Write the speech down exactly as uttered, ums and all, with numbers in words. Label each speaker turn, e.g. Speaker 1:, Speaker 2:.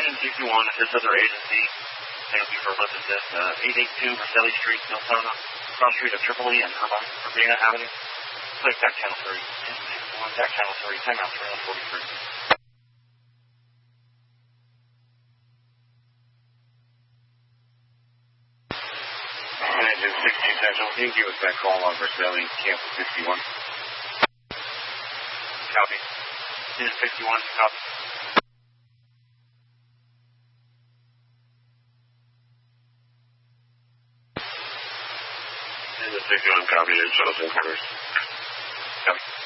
Speaker 1: Engine sixty-one, this other agency, thank you for listening to this, uh, eight eighty-two Marcelli Street, Miltona, cross street of Tripoli and Urbana Avenue. Click back channel three. One back channel three, timeout three one forty-three. Engine sixty Central, can you give us that call on Marcelli, Campus sixty-one? Copy. Engine sixty-one, copy. Engine sixty-one, copy. Engine sixty-one, copy. Copy.